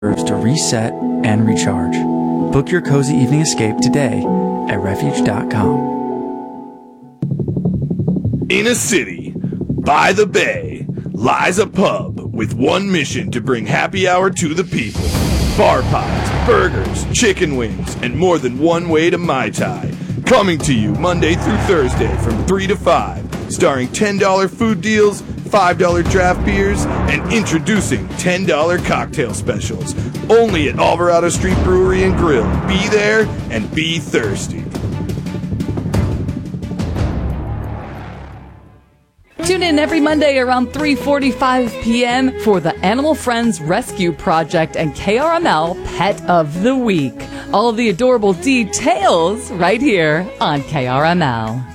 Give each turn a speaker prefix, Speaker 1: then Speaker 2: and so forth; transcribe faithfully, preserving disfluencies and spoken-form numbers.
Speaker 1: to reset and recharge. Book your cozy evening escape today at refuge dot com.
Speaker 2: In a city by the bay lies a pub with one mission to bring happy hour to the people. Bar pies, burgers, chicken wings, and more than one way to Mai Tai. Coming to you Monday through Thursday from three to five, starring ten dollar food deals, five dollar draft beers, and introducing ten dollar cocktail specials. Only at Alvarado Street Brewery and Grill. Be there and be thirsty.
Speaker 3: Tune in every Monday around three forty-five p.m. for the Animal Friends Rescue Project and K R M L Pet of the Week. All of the adorable details right here on K R M L.